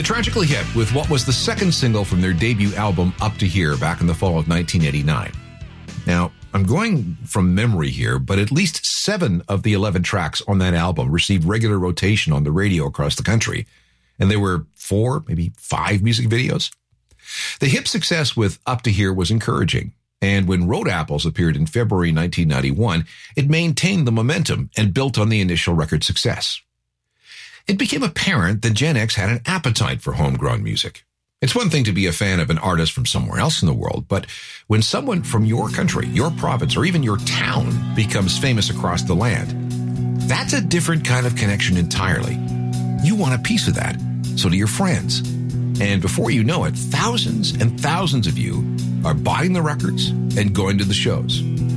Tragically Hip with what was the second single from their debut album, Up to Here, back in the fall of 1989. Now, I'm going from memory here, but at least 7 of the 11 tracks on that album received regular rotation on the radio across the country. And there were 4, maybe 5 music videos. The Hip success with Up to Here was encouraging. And when Road Apples appeared in February 1991, it maintained the momentum and built on the initial record success. It became apparent that Gen X had an appetite for homegrown music. It's one thing to be a fan of an artist from somewhere else in the world, but when someone from your country, your province, or even your town becomes famous across the land, that's a different kind of connection entirely. You want a piece of that. So do your friends. And before you know it, thousands and thousands of you are buying the records and going to the shows.